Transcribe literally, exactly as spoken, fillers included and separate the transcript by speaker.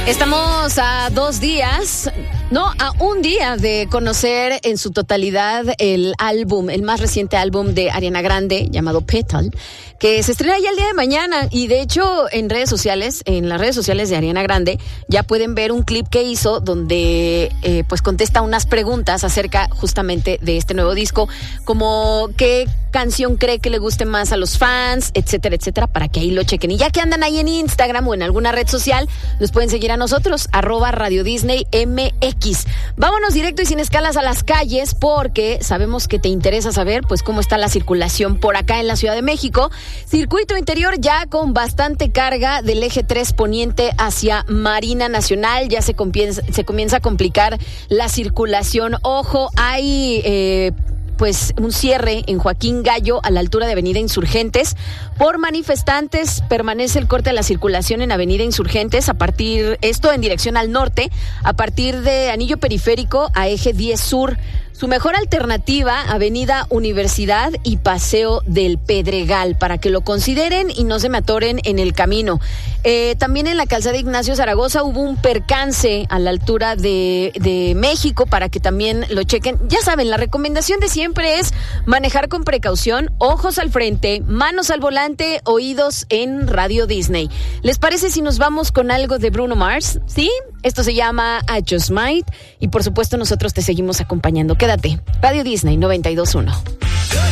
Speaker 1: Estamos a dos días, no, a un día de conocer en su totalidad el álbum, el más reciente álbum de Ariana Grande, llamado Petal, que se estrena ya el día de mañana. Y de hecho, en redes sociales, en las redes sociales de Ariana Grande, ya pueden ver un clip que hizo donde eh, pues contesta unas preguntas acerca justamente de este nuevo disco, como qué canción cree que le guste más a los fans, etcétera, etcétera, para que ahí lo chequen. Y ya que andan ahí en Instagram o en alguna red social, los pueden seguir a nosotros, arroba Radio Disney M X. Vámonos directo y sin escalas a las calles, porque sabemos que te interesa saber pues cómo está la circulación por acá en la Ciudad de México. Circuito interior ya con bastante carga del eje tres poniente hacia Marina Nacional. Ya se comienza, se comienza a complicar la circulación. Ojo, hay eh, pues un cierre en Joaquín Gallo a la altura de Avenida Insurgentes por manifestantes. Permanece el corte de la circulación en Avenida Insurgentes a partir, esto en dirección al norte, a partir de Anillo Periférico a Eje diez Sur. Su mejor alternativa, Avenida Universidad y Paseo del Pedregal, para que lo consideren y no se me atoren en el camino. Eh, también en la calzada Ignacio Zaragoza hubo un percance a la altura de, de México, para que también lo chequen. Ya saben, la recomendación de siempre es manejar con precaución, ojos al frente, manos al volante, oídos en Radio Disney. ¿Les parece si nos vamos con algo de Bruno Mars? ¿Sí? Esto se llama I Just Might y por supuesto nosotros te seguimos acompañando. Quédate, Radio Disney noventa y dos punto uno.